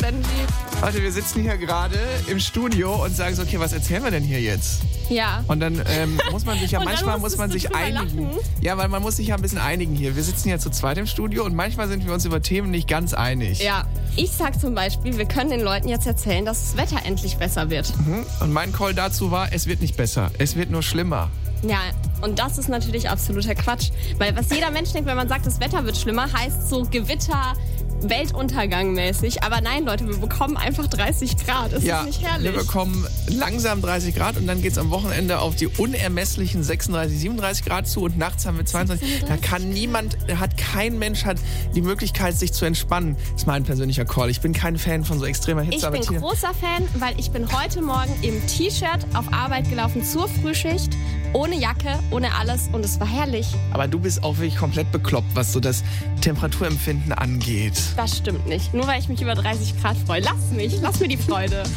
Sandy. Leute, wir sitzen hier gerade im Studio und sagen so, okay, was erzählen wir denn hier jetzt? Ja. Und dann muss man sich ja, Und dann manchmal muss man musstest sich du drüber einigen. lachen. Ja, weil man muss sich ja ein bisschen einigen hier. Wir sitzen ja zu zweit im Studio und manchmal sind wir uns über Themen nicht ganz einig. Ja. Ich sag zum Beispiel, wir können den Leuten jetzt erzählen, dass das Wetter endlich besser wird. Und mein Call dazu war, es wird nicht besser, es wird nur schlimmer. Ja, und das ist natürlich absoluter Quatsch. Weil was jeder Mensch denkt, wenn man sagt, das Wetter wird schlimmer, heißt so Gewitter, Weltuntergang mäßig. Aber nein, Leute, wir bekommen einfach 30 Grad. Ist das nicht herrlich? Wir bekommen langsam 30 Grad und dann geht es am Wochenende auf die unermesslichen 36, 37 Grad zu und nachts haben wir 22. Da kann niemand, kein Mensch hat die Möglichkeit, sich zu entspannen. Das ist mein persönlicher Call. Ich bin kein Fan von so extremer Hitze. Ich aber bin großer Fan, weil ich bin heute Morgen im T-Shirt auf Arbeit gelaufen zur Frühschicht, ohne Jacke, ohne alles und es war herrlich. Aber du bist auch wirklich komplett bekloppt, was so das Temperaturempfinden angeht. Das stimmt nicht. Nur weil ich mich über 30 Grad freue. Lass mir die Freude.